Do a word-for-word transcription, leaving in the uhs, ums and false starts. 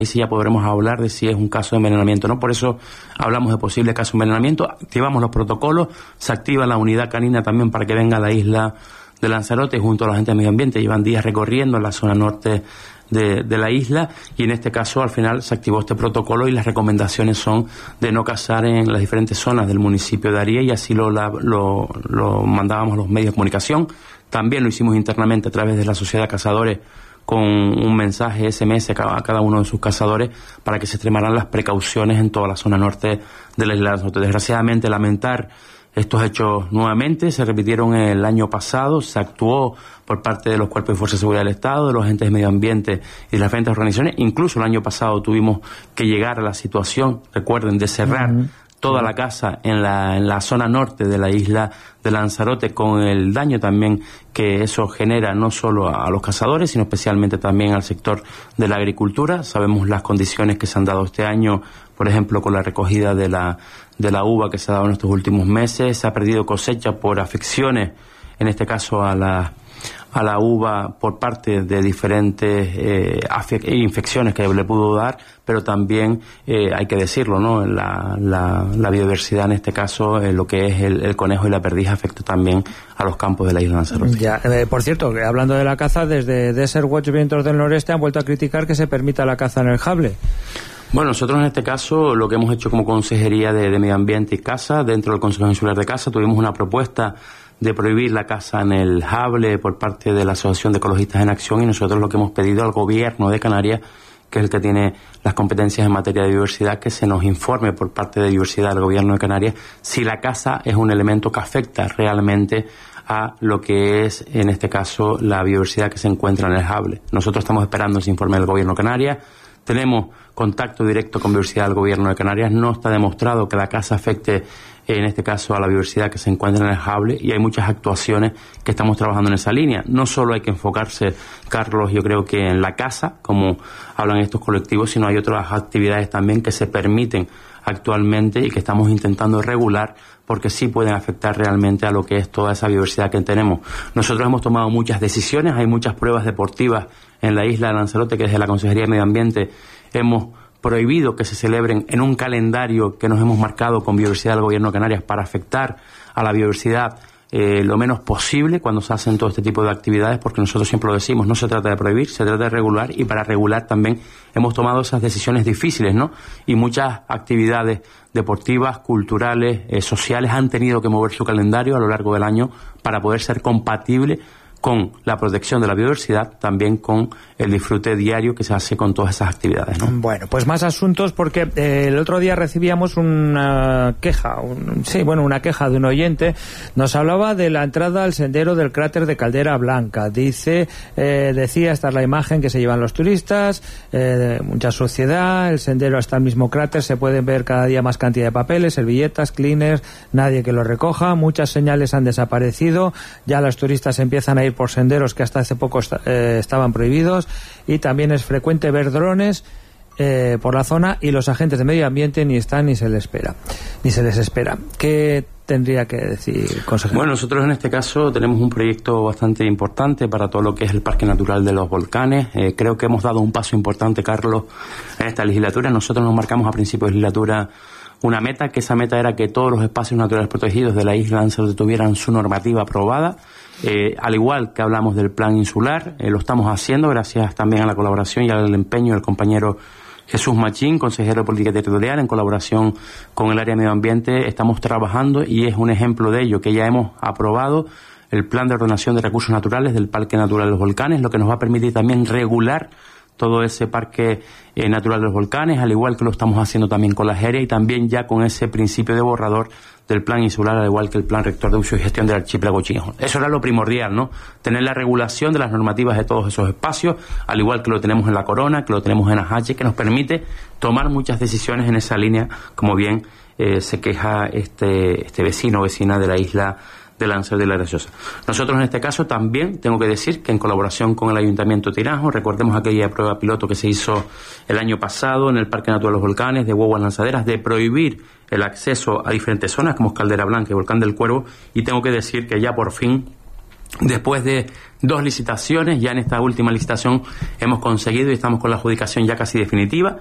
y sí ya podremos hablar de si es un caso de envenenamiento, ¿no? Por eso hablamos de posible caso de envenenamiento, activamos los protocolos, se activa la unidad canina también para que venga a la isla de Lanzarote junto a la gente de medio ambiente. Llevan días recorriendo la zona norte de, de la isla y en este caso al final se activó este protocolo y las recomendaciones son de no cazar en las diferentes zonas del municipio de Aríez y así lo, lo, lo mandábamos a los medios de comunicación. También lo hicimos internamente a través de la Sociedad de Cazadores con un mensaje ese eme ese a cada uno de sus cazadores para que se extremaran las precauciones en toda la zona norte de la isla de Lanzarote. Desgraciadamente, lamentar estos hechos nuevamente, se repitieron el año pasado, se actuó por parte de los cuerpos de fuerza de seguridad del Estado, de los agentes de medio ambiente y de las diferentes organizaciones. Incluso el año pasado tuvimos que llegar a la situación, recuerden, de cerrar uh-huh. toda la caza en la, en la zona norte de la isla de Lanzarote, con el daño también que eso genera no solo a los cazadores, sino especialmente también al sector de la agricultura. Sabemos las condiciones que se han dado este año, por ejemplo, con la recogida de la, de la uva que se ha dado en estos últimos meses. Se ha perdido cosecha por afecciones, en este caso a la a la uva por parte de diferentes eh, infecciones que le pudo dar, pero también eh, hay que decirlo, ¿no? La, la, la biodiversidad en este caso, eh, lo que es el, el conejo y la perdiz afecta también a los campos de la isla de Lanzarote. Ya, eh, por cierto, hablando de la caza, desde Desert Watch Vientos del Noreste han vuelto a criticar que se permita la caza en el Jable. Bueno, nosotros en este caso lo que hemos hecho como Consejería de, de Medio Ambiente y Caza, dentro del Consejo Insular de Caza, tuvimos una propuesta de prohibir la caza en el Jable por parte de la Asociación de Ecologistas en Acción, y nosotros lo que hemos pedido al Gobierno de Canarias, que es el que tiene las competencias en materia de biodiversidad, que se nos informe por parte de diversidad del Gobierno de Canarias si la caza es un elemento que afecta realmente a lo que es, en este caso, la biodiversidad que se encuentra en el Jable. Nosotros estamos esperando ese informe del Gobierno de Canarias. Tenemos contacto directo con biodiversidad del Gobierno de Canarias. No está demostrado que la caza afecte, en este caso, a la biodiversidad que se encuentra en el Jable, y hay muchas actuaciones que estamos trabajando en esa línea. No solo hay que enfocarse, Carlos, yo creo que en la caza, como hablan estos colectivos, sino hay otras actividades también que se permiten actualmente y que estamos intentando regular, porque sí pueden afectar realmente a lo que es toda esa biodiversidad que tenemos. Nosotros hemos tomado muchas decisiones, hay muchas pruebas deportivas en la isla de Lanzarote que desde la Consejería de Medio Ambiente hemos prohibido que se celebren en un calendario que nos hemos marcado con biodiversidad del Gobierno de Canarias para afectar a la biodiversidad eh, lo menos posible cuando se hacen todo este tipo de actividades, porque nosotros siempre lo decimos, no se trata de prohibir, se trata de regular, y para regular también hemos tomado esas decisiones difíciles, ¿no? Y muchas actividades deportivas, culturales, eh, sociales han tenido que mover su calendario a lo largo del año para poder ser compatible con la protección de la biodiversidad, también con el disfrute diario que se hace con todas esas actividades, ¿no? Bueno, pues más asuntos, porque eh, el otro día recibíamos una queja, un, sí, bueno, una queja de un oyente. Nos hablaba de la entrada al sendero del cráter de Caldera Blanca. Dice, eh, decía, esta es la imagen que se llevan los turistas, eh, mucha suciedad, el sendero hasta el mismo cráter, se pueden ver cada día más cantidad de papeles, servilletas, cleaners, nadie que los recoja, muchas señales han desaparecido, ya los turistas empiezan a ir por senderos que hasta hace poco eh, estaban prohibidos, y también es frecuente ver drones eh, por la zona, y los agentes de medio ambiente ni están ni se les espera, ni se les espera. ¿Qué tendría que decir, consejero? Bueno, nosotros en este caso tenemos un proyecto bastante importante para todo lo que es el Parque Natural de los Volcanes. Eh, creo que hemos dado un paso importante, Carlos, en esta legislatura. Nosotros nos marcamos a principios de legislatura una meta, que esa meta era que todos los espacios naturales protegidos de la isla de Lanzarote tuvieran su normativa aprobada. Eh, al igual que hablamos del plan insular, eh, lo estamos haciendo gracias también a la colaboración y al empeño del compañero Jesús Machín, consejero de Política Territorial, en colaboración con el área de medio ambiente. Estamos trabajando y es un ejemplo de ello, que ya hemos aprobado el plan de ordenación de recursos naturales del Parque Natural de los Volcanes, lo que nos va a permitir también regular todo ese parque eh, natural de los volcanes, al igual que lo estamos haciendo también con la Jeria, y también ya con ese principio de borrador del plan insular, al igual que el plan rector de uso y gestión del archipiélago chino. Eso era lo primordial, ¿no? Tener la regulación de las normativas de todos esos espacios, al igual que lo tenemos en La Corona, que lo tenemos en Ajache, que nos permite tomar muchas decisiones en esa línea, como bien eh, se queja este, este vecino o vecina de la isla de Lanzarote de la Graciosa. Nosotros en este caso también tengo que decir que en colaboración con el Ayuntamiento de Tirajo, recordemos aquella prueba piloto que se hizo el año pasado en el Parque Natural de los Volcanes, de guaguas lanzaderas, de prohibir el acceso a diferentes zonas como Caldera Blanca y Volcán del Cuervo, y tengo que decir que ya por fin Después de dos licitaciones, ya en esta última licitación hemos conseguido y estamos con la adjudicación ya casi definitiva.